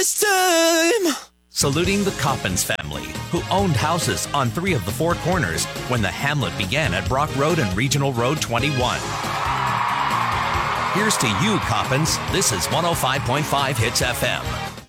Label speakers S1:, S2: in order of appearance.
S1: This time!
S2: Saluting the Coppins family, who owned houses on 3 of the 4 corners when the hamlet began at Brock Road and Regional Road 21. Here's to you, Coppins. This is 105.5 Hits FM.